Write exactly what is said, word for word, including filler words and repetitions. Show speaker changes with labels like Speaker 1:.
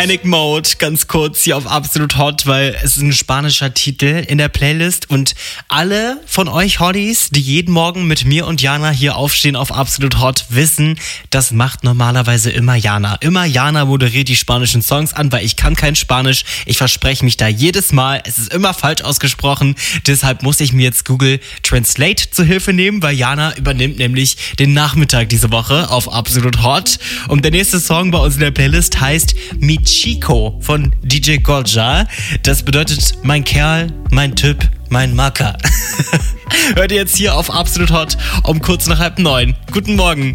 Speaker 1: Panic Mode, ganz kurz hier auf Absolut Hot, weil es ist ein spanischer Titel in der Playlist und alle von euch Hotties, die jeden Morgen mit mir und Jana hier aufstehen auf Absolut Hot, wissen, das macht normalerweise immer Jana. Immer Jana moderiert die spanischen Songs an, weil ich kann kein Spanisch. Ich verspreche mich da jedes Mal. Es ist immer falsch ausgesprochen. Deshalb muss ich mir jetzt Google Translate zu Hilfe nehmen, weil Jana übernimmt nämlich den Nachmittag diese Woche auf Absolut Hot. Und der nächste Song bei uns in der Playlist heißt Mi Chico von D J Golja. Das bedeutet mein Kerl, mein Typ, mein Macker. Hört ihr jetzt hier auf Absolut Hot um kurz nach halb neun. Guten Morgen.